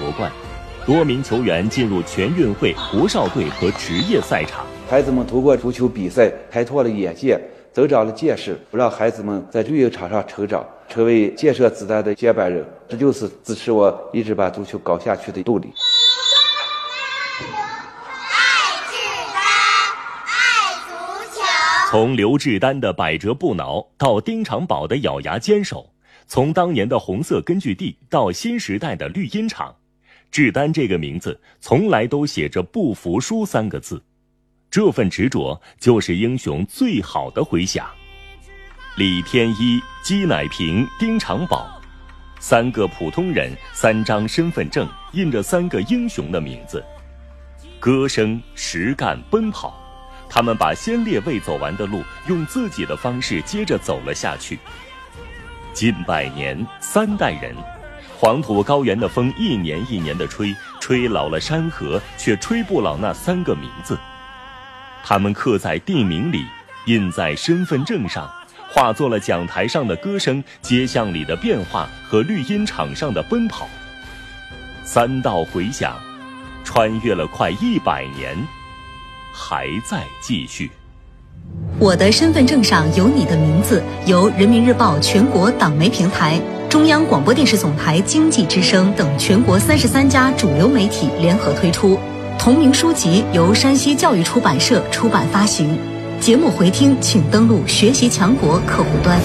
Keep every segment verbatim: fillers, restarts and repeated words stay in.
夺冠，多名球员进入全运会、国少队和职业赛场。 孩子们通过足球比赛开拓了眼界，增长了见识，不让孩子们在运营场上成长，成为建设子弹的接班人。这就是支持我一直把足球搞下去的动力。 从刘志丹的百折不挠到丁长保的咬牙坚守，从当年的红色根据地到新时代的绿茵场，志丹这个名字从来都写着不服输三个字。这份执着就是英雄最好的回响。李天一、姬乃平、丁长保，三个普通人，三张身份证，印着三个英雄的名字。歌声、实干、奔跑，他们把先烈未走完的路用自己的方式接着走了下去。近百年，三代人，黄土高原的风一年一年的吹，吹老了山河，却吹不老那三个名字。他们刻在地名里，印在身份证上，化作了讲台上的歌声、街巷里的变化和绿茵场上的奔跑。三道回响，穿越了快一百年，还在继续。 我的身份证上有你的名字，由人民日报全国党媒平台、中央广播电视总台经济之声等全国三十三家主流媒体联合推出。同名书籍由山西教育出版社出版发行。节目回听请登录学习强国客户端。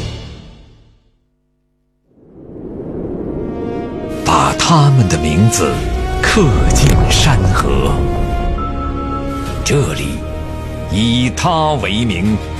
把他们的名字刻进山河，这里以他为名，